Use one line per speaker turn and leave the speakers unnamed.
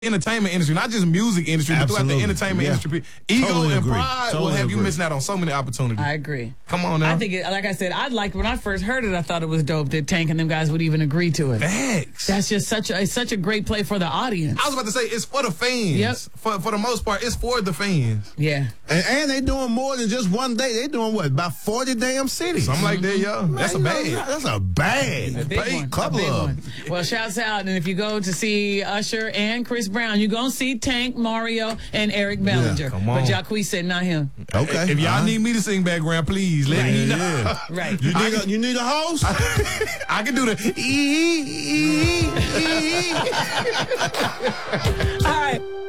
entertainment industry, not just music industry, but throughout the entertainment industry. Ego
Totally
and
agree.
pride will have you missing out on so many opportunities.
I agree.
Come on now.
I think, like I said, when I first heard it, I thought it was dope that Tank and them guys would even agree to it.
Thanks.
That's just such a great play for the audience.
I was about to say, it's for the fans.
Yep.
For the most part, it's for the fans.
Yeah.
And they doing more than just one day. They doing what? About 40 damn cities.
Something like that, yo. That's a bag.
That's a bag.
A big one.
Couple
a big
of
one. Well, shouts out. And if you go to see Usher and Chris Brown, you're going to see Tank, Mario, and Eric Bellinger.
come on.
But Jacquees said not him.
Okay.
If y'all need me to sing background, please let me know.
Yeah.
Right.
You need a host?
I can do the
All right.